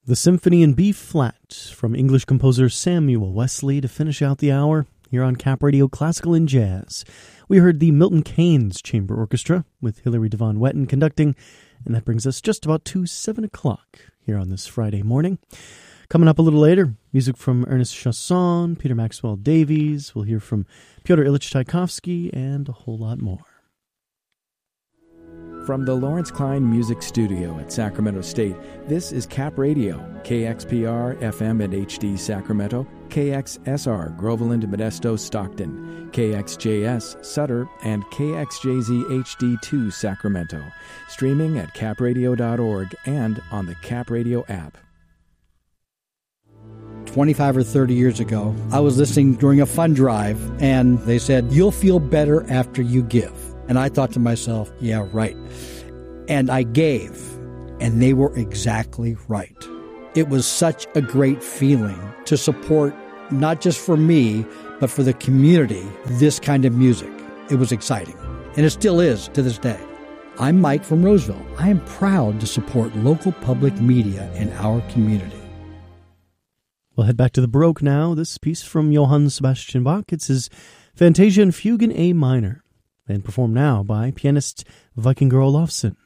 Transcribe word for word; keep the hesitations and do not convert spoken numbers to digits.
The Symphony in B Flat from English composer Samuel Wesley to finish out the hour here on Cap Radio Classical and Jazz. We heard the Milton Keynes Chamber Orchestra with Hilary Devon Wetton conducting, and that brings us just about to seven o'clock here on this Friday morning. Coming up a little later, music from Ernest Chausson, Peter Maxwell Davies. We'll hear from Pyotr Ilyich Tchaikovsky and a whole lot more. From the Lawrence Klein Music Studio at Sacramento State, this is Cap Radio, K X P R, F M and H D Sacramento, K X S R, Groveland, Modesto, Stockton, K X J S, Sutter, and K X J Z H D two, Sacramento. Streaming at cap radio dot org and on the Cap Radio app. twenty-five or thirty years ago, I was listening during a fund drive, and they said, "You'll feel better after you give." And I thought to myself, yeah, right. And I gave, and they were exactly right. It was such a great feeling to support, not just for me, but for the community, this kind of music. It was exciting, and it still is to this day. I'm Mike from Roseville. I am proud to support local public media in our community. We'll head back to the Baroque now. This piece from Johann Sebastian Bach. It's his Fantasia and Fugue in A minor, and performed now by pianist Vikingur Olafsson.